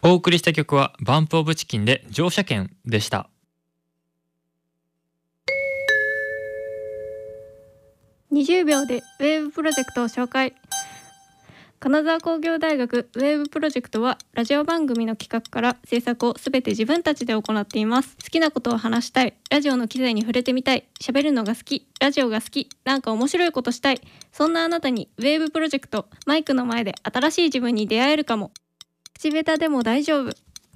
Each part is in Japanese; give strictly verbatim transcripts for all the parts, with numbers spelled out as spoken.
お送りした曲はバンプオブチキンで乗車券でした。 にじゅうびょうでウェーブプロジェクトを紹介。金沢工業大学ウェーブプロジェクトはラジオ番組の企画から制作をすべて自分たちで行っています。好きなことを話したい、ラジオの機材に触れてみたい、喋るのが好き、ラジオが好き、なんか面白いことしたい、そんなあなたにウェーブプロジェクト、マイクの前で新しい自分に出会えるかも。口下手でも大丈夫。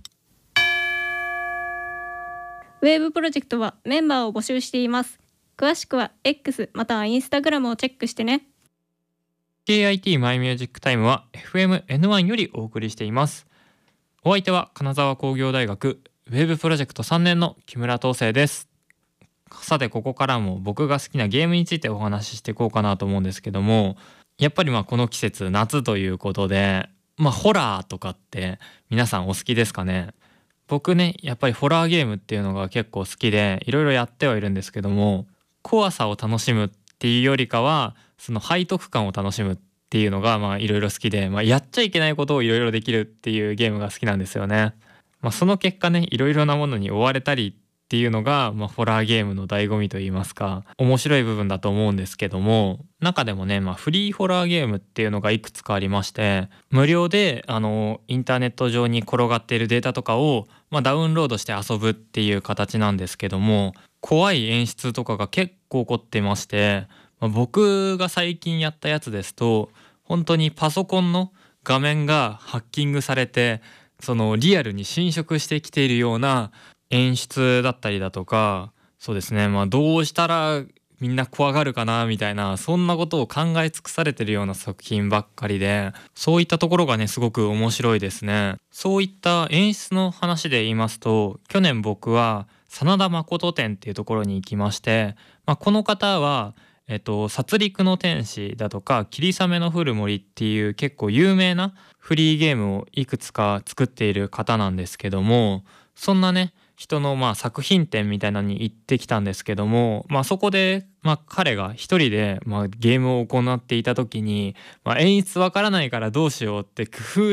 ウェーブプロジェクトはメンバーを募集しています。詳しくは X または Instagram をチェックしてね。 ケーアイティー マイミュージックタイムは エフエムエヌワン よりお送りしています。お相手は金沢工業大学ウェーブプロジェクトさんねんの木村東生です。さてここからも僕が好きなゲームについてお話ししていこうかなと思うんですけども、やっぱりまあこの季節夏ということで、まあホラーとかって皆さんお好きですかね。僕ねやっぱりホラーゲームっていうのが結構好きでいろいろやってはいるんですけども、怖さを楽しむっていうよりかはその背徳感を楽しむっていうのがまあいろいろ好きで、まあ、やっちゃいけないことをいろいろできるっていうゲームが好きなんですよね。まあ、その結果ねいろいろなものに追われたりっていうのが、まあ、ホラーゲームの醍醐味といいますか面白い部分だと思うんですけども、中でもね、まあ、フリーホラーゲームっていうのがいくつかありまして、無料であのインターネット上に転がっているデータとかを、まあ、ダウンロードして遊ぶっていう形なんですけども、怖い演出とかが結構起こってまして、まあ、僕が最近やったやつですと本当にパソコンの画面がハッキングされてそのリアルに侵食してきているような演出だったりだとか、そうですね、まあどうしたらみんな怖がるかなみたいな、そんなことを考え尽くされてるような作品ばっかりで、そういったところがねすごく面白いですね。そういった演出の話で言いますと、去年僕は真田誠展っていうところに行きまして、まあ、この方はえっと、殺戮の天使だとか霧雨の降る森っていう結構有名なフリーゲームをいくつか作っている方なんですけども、そんなね人のまあ作品展みたいなのに行ってきたんですけども、まあ、そこでまあ彼が一人でまあゲームを行っていた時に、まあ、演出わからないからどうしようって工夫